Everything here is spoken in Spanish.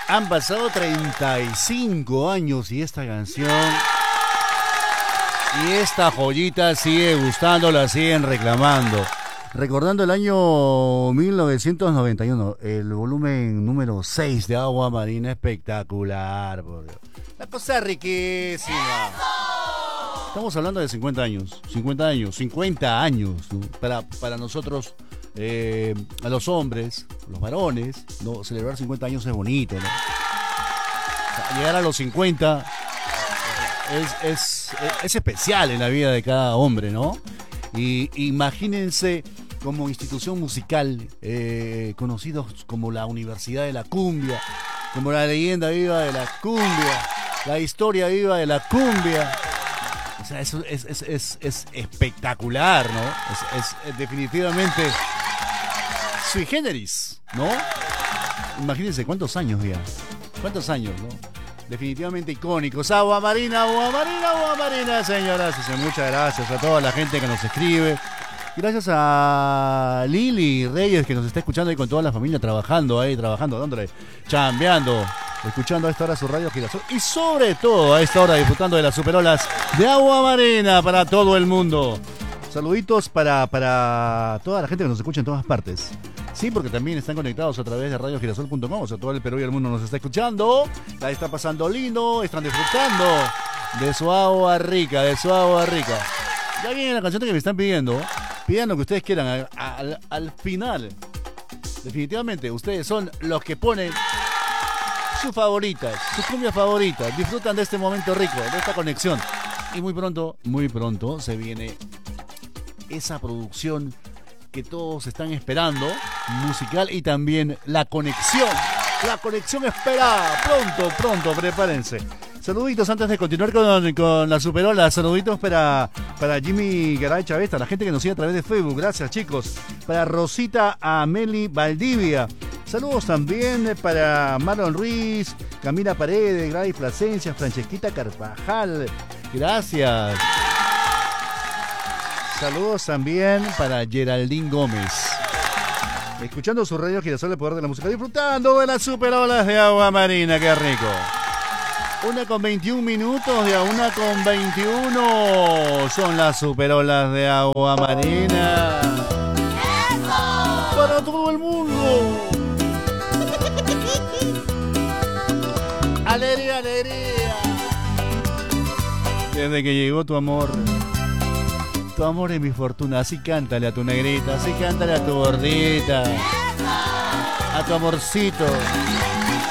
Han pasado 35 años y esta canción y esta joyita sigue gustando, la siguen reclamando. Recordando el año 1991, el volumen número 6 de Agua Marina, espectacular, por Dios. La cosa riquísima. Estamos hablando de 50 años, 50 años, ¿no? Para nosotros, a los hombres, los varones, ¿no? Celebrar 50 años es bonito, ¿no? O sea, llegar a los 50 es especial en la vida de cada hombre, ¿no? Y imagínense como institución musical, conocidos como la Universidad de la Cumbia, como la leyenda viva de la cumbia, la historia viva de la cumbia. O sea, eso es espectacular, ¿no? Es definitivamente sui generis, ¿no? Imagínense cuántos años ya. ¿Cuántos años, no? Definitivamente icónicos. Agua Marina, Agua Marina, Agua Marina, señoras y señores. Muchas gracias a toda la gente que nos escribe. Gracias a Lili Reyes que nos está escuchando ahí con toda la familia trabajando, dándole, chambeando, escuchando a esta hora su radio Girasol y sobre todo a esta hora disfrutando de las superolas de Agua Marina para todo el mundo. Saluditos para toda la gente que nos escucha en todas partes. Sí, porque también están conectados a través de radiogirasol.com, o sea, todo el Perú y el mundo nos está escuchando, la está pasando lindo, están disfrutando de su agua rica, Ya viene la canción que me están pidiendo. Pidan lo que ustedes quieran al final. Definitivamente, ustedes son los que ponen sus favoritas, sus cumbias favoritas. Disfrutan de este momento rico, de esta conexión. Y muy pronto se viene esa producción que todos están esperando, musical, y también la conexión esperada. Pronto, prepárense. Saluditos antes de continuar con la superola. Saluditos para Jimmy Garay Chavesta, la gente que nos sigue a través de Facebook. Gracias, chicos. Para Rosita Ameli Valdivia. Saludos también para Marlon Ruiz, Camila Paredes, Gladys Plasencia, Francesquita Carvajal. Gracias. Saludos también para Geraldine Gómez. Escuchando su radio Girasol, el poder de la música, disfrutando de las superolas de Agua Marina. ¡Qué rico! 1:21 de a 1:21 son las superolas de Agua Marina. ¡Eso! Para todo el mundo. ¡Alegría, alegría! Desde que llegó tu amor es mi fortuna. Así cántale a tu negrita, así cántale a tu gordita, a tu amorcito.